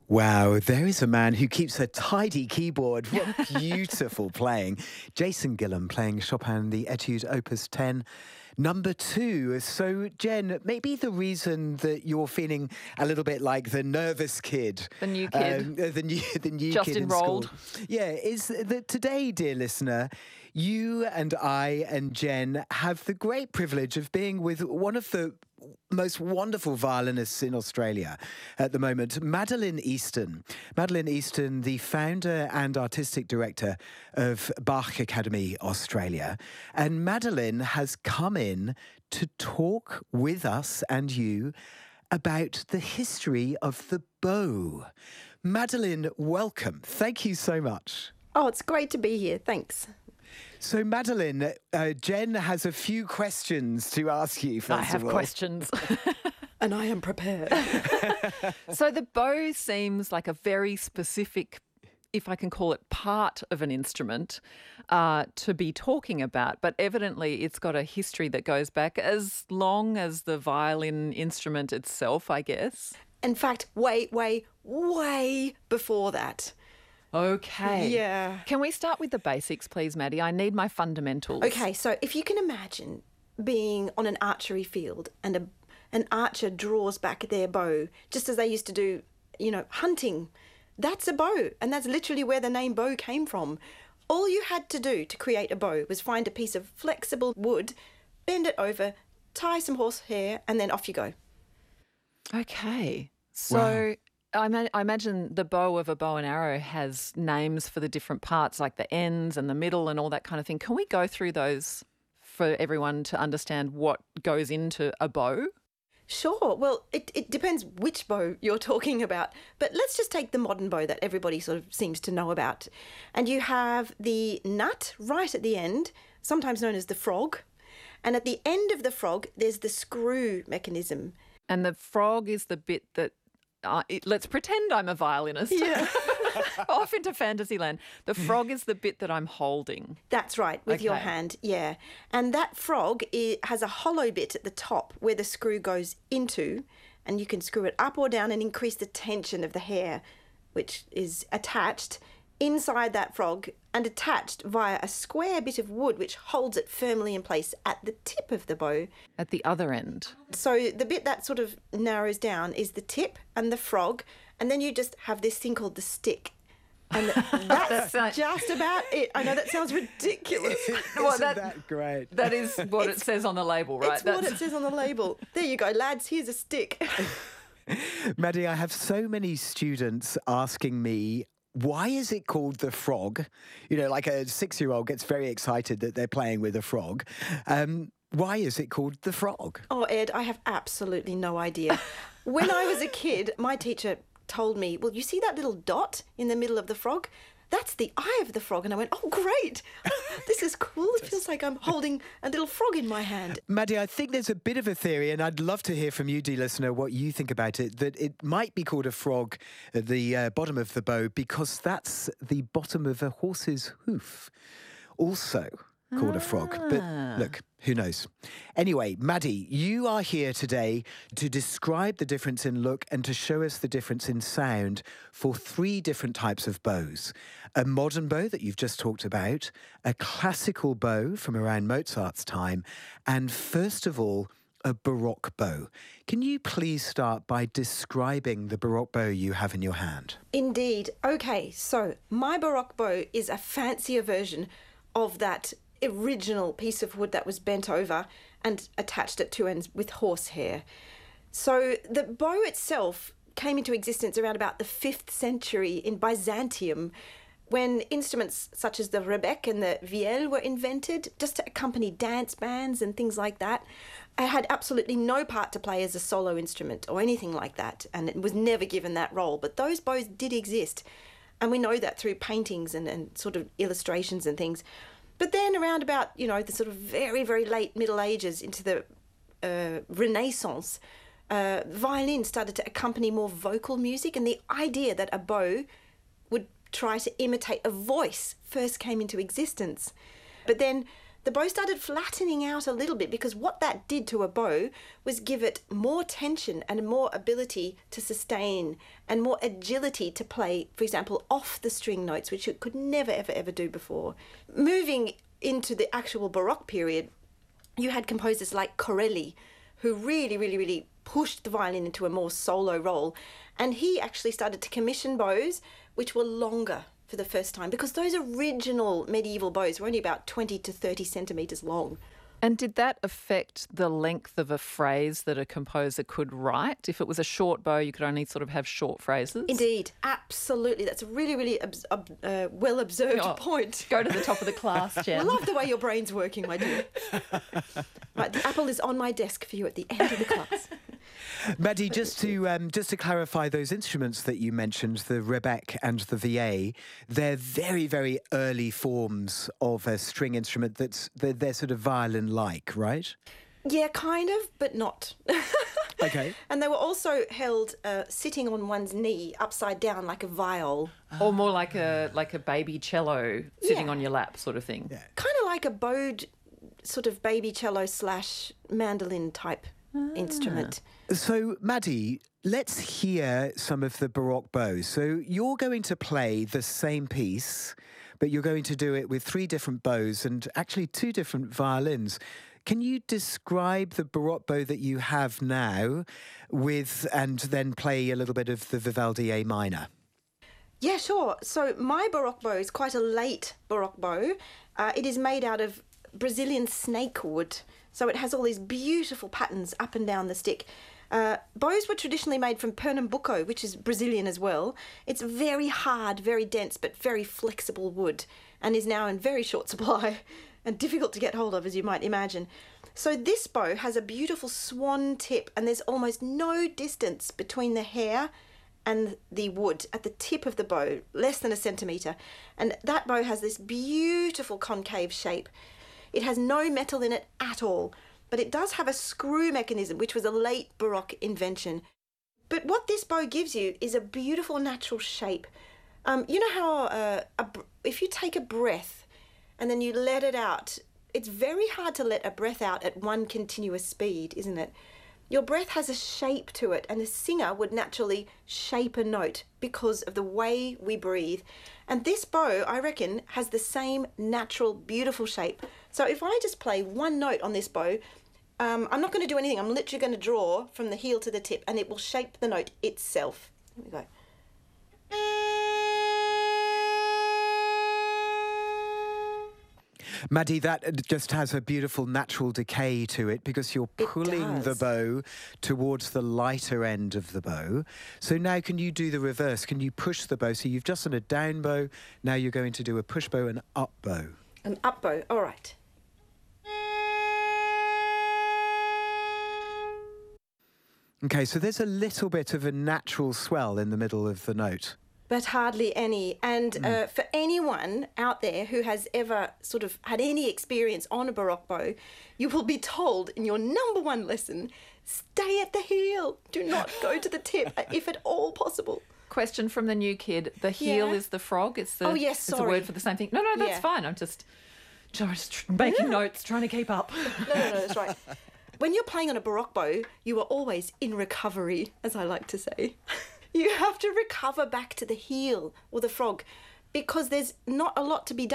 Wow, there is a man who keeps a tidy keyboard. What beautiful playing. Jason Gillam playing Chopin, the Etude Opus 10, number 2. So, Jen, maybe the reason that you're feeling a little bit like the nervous kid. The new kid. The new Just kid enrolled. in school. Yeah, is that today, dear listener, you and I and Jen have the great privilege of being with one of the most wonderful violinists in Australia at the moment, Madeleine Easton. Madeleine Easton, the founder and artistic director of Bach Academy Australia. And Madeleine has come in to talk with us and you about the history of the bow. Madeleine, welcome. Thank you so much. Oh, it's great to be here. Thanks. So, Madeleine, Jen has a few questions to ask you, first I have of all. questions. And I am prepared. So the bow seems like a very specific, if I can call it, part of an instrument to be talking about. But evidently it's got a history that goes back as long as the violin instrument itself, I guess. In fact, way before that. Okay. Yeah. Can we start with the basics, please, Maddie? I need my fundamentals. Okay, so if you can imagine being on an archery field and an archer draws back their bow, just as they used to do, hunting, that's a bow. And that's literally where the name bow came from. All you had to do to create a bow was find a piece of flexible wood, bend it over, tie some horsehair, and then off you go. Okay. So... Wow. I imagine the bow of a bow and arrow has names for the different parts, like the ends and the middle and all that kind of thing. Can we go through those for everyone to understand what goes into a bow? Sure. Well, it depends which bow you're talking about. But let's just take the modern bow that everybody sort of seems to know about. And you have the nut right at the end, sometimes known as the frog. And at the end of the frog, there's the screw mechanism. And the frog is the bit that... let's pretend I'm a violinist. Yeah. Off into Fantasyland. The frog is the bit that I'm holding. That's right, with your Okay. hand, yeah. And that frog has a hollow bit at the top where the screw goes into, and you can screw it up or down and increase the tension of the hair, which is attached inside that frog and attached via a square bit of wood which holds it firmly in place at the tip of the bow. At the other end. So the bit that sort of narrows down is the tip and the frog, and then you just have this thing called the stick. And that's just about it. I know that sounds ridiculous. Isn't that great? That is what it says on the label, right? It's what it says on the label. There you go, lads, here's a stick. Maddie, I have so many students asking me, why is it called the frog? Like a 6-year-old gets very excited that they're playing with a frog. Why is it called the frog? Oh, Ed, I have absolutely no idea. When I was a kid, my teacher told me, well, you see that little dot in the middle of the frog? That's the eye of the frog. And I went, oh, great. This is cool. It feels like I'm holding a little frog in my hand. Maddie, I think there's a bit of a theory, and I'd love to hear from you, dear listener, what you think about it, that it might be called a frog at the bottom of the bow because that's the bottom of a horse's hoof. Also called a frog. But look, who knows? Anyway, Maddie, you are here today to describe the difference in look and to show us the difference in sound for 3 different types of bows. A modern bow that you've just talked about, a classical bow from around Mozart's time, and first of all, a Baroque bow. Can you please start by describing the Baroque bow you have in your hand? Indeed. Okay, so my Baroque bow is a fancier version of that original piece of wood that was bent over and attached at 2 ends with horsehair. So the bow itself came into existence around about the 5th century in Byzantium, when instruments such as the rebec and the vielle were invented just to accompany dance bands and things like that. It had absolutely no part to play as a solo instrument or anything like that, and it was never given that role. But those bows did exist, and we know that through paintings and sort of illustrations and things. But then around about, the sort of very, very late Middle Ages into the Renaissance, violin started to accompany more vocal music, and the idea that a bow would try to imitate a voice first came into existence. But then the bow started flattening out a little bit, because what that did to a bow was give it more tension and more ability to sustain and more agility to play, for example, off the string notes, which it could never, ever, ever do before. Moving into the actual Baroque period, you had composers like Corelli, who really, really, really pushed the violin into a more solo role. And he actually started to commission bows which were longer for the first time, because those original medieval bows were only about 20 to 30 centimetres long. And did that affect the length of a phrase that a composer could write? If it was a short bow, you could only sort of have short phrases? Indeed, absolutely. That's a really, really well-observed point. Go to the top of the class, Jen. I love the way your brain's working, my dear. Right, the apple is on my desk for you at the end of the class. Maddie, just to clarify those instruments that you mentioned, the rebec and the VA, they're very, very early forms of a string instrument they're sort of violin-like, right? Yeah, kind of, but not. Okay. And they were also held sitting on one's knee, upside down, like a viol. Or more like a baby cello sitting on your lap sort of thing. Yeah. Kind of like a bowed sort of baby cello / mandolin type instrument. So, Maddie, let's hear some of the Baroque bows. So you're going to play the same piece, but you're going to do it with 3 different bows and actually 2 different violins. Can you describe the Baroque bow that you have now and then play a little bit of the Vivaldi A minor? Yeah, sure. So my Baroque bow is quite a late Baroque bow. It is made out of Brazilian snake wood. So it has all these beautiful patterns up and down the stick. Bows were traditionally made from Pernambuco, which is Brazilian as well. It's very hard, very dense, but very flexible wood, and is now in very short supply and difficult to get hold of, as you might imagine. So this bow has a beautiful swan tip, and there's almost no distance between the hair and the wood at the tip of the bow, less than a centimetre. And that bow has this beautiful concave shape. It has no metal in it at all, but it does have a screw mechanism, which was a late Baroque invention. But what this bow gives you is a beautiful natural shape. You know how if you take a breath and then you let it out, it's very hard to let a breath out at one continuous speed, isn't it? Your breath has a shape to it, and a singer would naturally shape a note because of the way we breathe. And this bow, I reckon, has the same natural, beautiful shape. So if I just play one note on this bow, I'm not going to do anything. I'm literally going to draw from the heel to the tip, and it will shape the note itself. Here we go. Maddie, that just has a beautiful natural decay to it because you're pulling the bow towards the lighter end of the bow. So now can you do the reverse? Can you push the bow? So you've just done a down bow. Now you're going to do a push bow and up bow. An up bow, all right. Okay, so there's a little bit of a natural swell in the middle of the note. But hardly any. And for anyone out there who has ever sort of had any experience on a Baroque bow, you will be told in your number 1 lesson, stay at the heel. Do not go to the tip, if at all possible. Question from the new kid. The heel is the frog? It's the, oh, yes, sorry. It's a word for the same thing. No, that's fine. I'm just making notes, trying to keep up. No, that's right. When you're playing on a Baroque bow, you are always in recovery, as I like to say. You have to recover back to the heel or the frog because there's not a lot to be done.